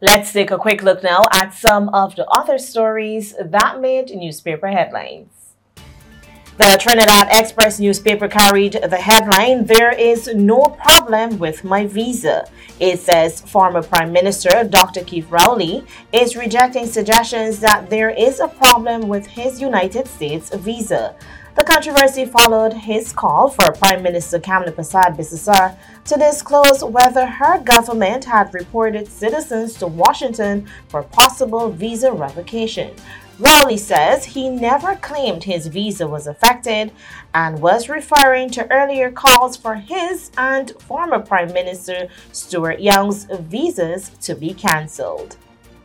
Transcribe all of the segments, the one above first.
Let's take a quick look now at some of the other stories that made newspaper headlines. The Trinidad Express newspaper carried the headline, "There is no problem with my visa." It says former Prime Minister Dr. Keith Rowley is rejecting suggestions that there is a problem with his United States visa. The controversy followed his call for Prime Minister Kamla Persad-Bissessar to disclose whether her government had reported citizens to Washington for possible visa revocation. Rowley says he never claimed his visa was affected and was referring to earlier calls for his and former Prime Minister Stuart Young's visas to be cancelled.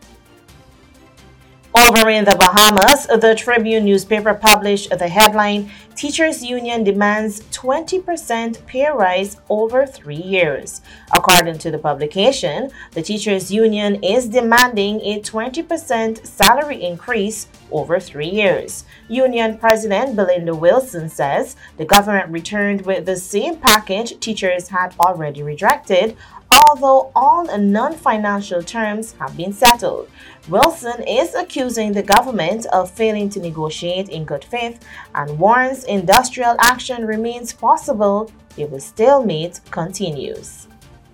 Over in the Bahamas, the Tribune newspaper published the headline, "Teachers Union Demands 20% pay rise over 3 years." According to the publication, the Teachers Union is demanding a 20% salary increase over 3 years. Union President Belinda Wilson says the government returned with the same package teachers had already rejected, although all non-financial terms have been settled. Wilson is accusing the government of failing to negotiate in good faith and warns industrial action remains possible if the stalemate continues.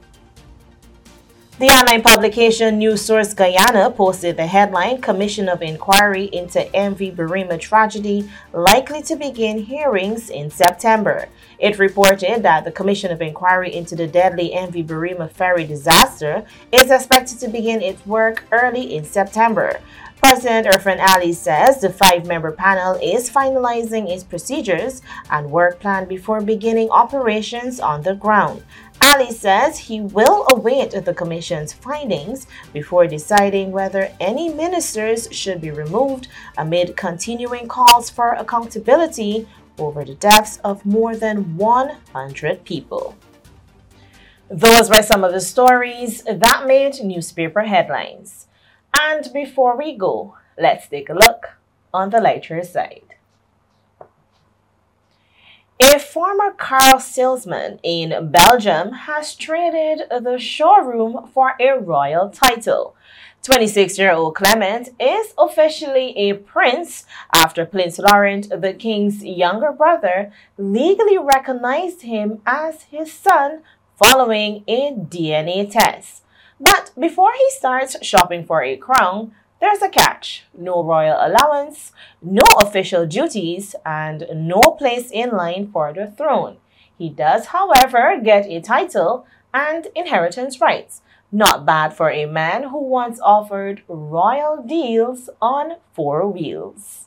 The online publication News Source Guyana posted the headline, "Commission of Inquiry into MV Birima Tragedy Likely to Begin Hearings in September." It reported that the Commission of Inquiry into the deadly MV Birima ferry disaster is expected to begin its work early in September. President Irfan Ali says the 5-member panel is finalizing its procedures and work plan before beginning operations on the ground. Ali says he will await the Commission's findings before deciding whether any ministers should be removed amid continuing calls for accountability over the deaths of more than 100 people. Those were some of the stories that made newspaper headlines. And before we go, let's take a look on the lighter side. A former car salesman in Belgium has traded the showroom for a royal title. 26-year-old Clement is officially a prince after Prince Laurent, the king's younger brother, legally recognized him as his son following a DNA test. But before he starts shopping for a crown, there's a catch: no royal allowance, no official duties, and no place in line for the throne. He does, however, get a title and inheritance rights. Not bad for a man who once offered royal deals on 4 wheels.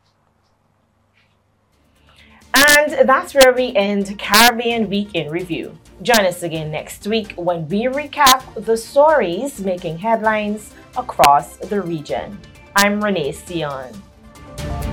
And that's where we end Caribbean Week in Review. Join us again next week when we recap the stories making headlines across the region. I'm Renee Sion.